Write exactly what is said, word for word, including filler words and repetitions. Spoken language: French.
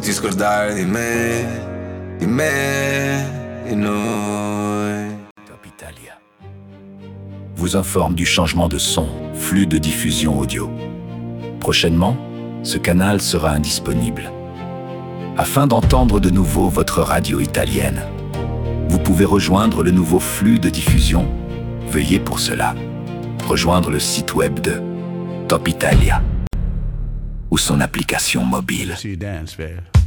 ti scordare di me, di me, di noi. Top Italia vous informe du changement de son, flux de diffusion audio. Prochainement, ce canal sera indisponible. Afin d'entendre de nouveau votre radio italienne, vous pouvez rejoindre le nouveau flux de diffusion. Veuillez pour cela rejoindre le site web de Top Italia ou son application mobile.